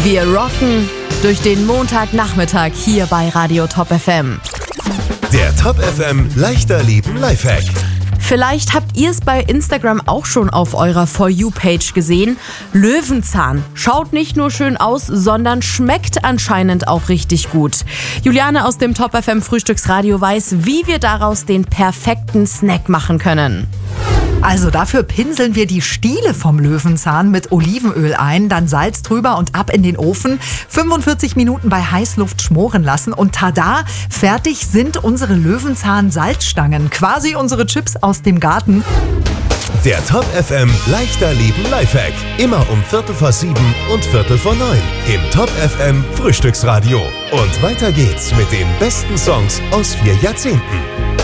Wir rocken durch den Montagnachmittag hier bei Radio Top FM. Der Top FM leichter Leben Lifehack. Vielleicht habt ihr es bei Instagram auch schon auf eurer For You-Page gesehen. Löwenzahn. Schaut nicht nur schön aus, sondern schmeckt anscheinend auch richtig gut. Juliane aus dem Top FM Frühstücksradio weiß, wie wir daraus den perfekten Snack machen können. Also dafür pinseln wir die Stiele vom Löwenzahn mit Olivenöl ein, dann Salz drüber und ab in den Ofen. 45 Minuten bei Heißluft schmoren lassen und tada, fertig sind unsere Löwenzahn-Salzstangen. Quasi unsere Chips aus dem Garten. Der Top FM leichter Leben Lifehack. Immer um 7:15 und 8:45 im Top FM Frühstücksradio. Und weiter geht's mit den besten Songs aus 4 Jahrzehnten.